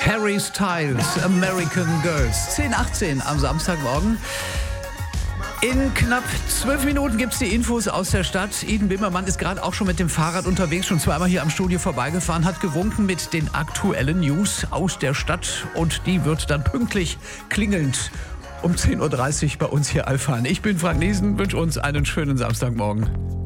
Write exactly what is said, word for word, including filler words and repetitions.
Harry Styles, American Girls. zehn achtzehn am Samstagmorgen. In knapp zwölf Minuten gibt es die Infos aus der Stadt. Eden Bimmermann ist gerade auch schon mit dem Fahrrad unterwegs, schon zweimal hier am Studio vorbeigefahren, hat gewunken mit den aktuellen News aus der Stadt. Und die wird dann pünktlich klingelnd um zehn Uhr dreißig bei uns hier erfahren. Ich bin Frank Niesen, wünsche uns einen schönen Samstagmorgen.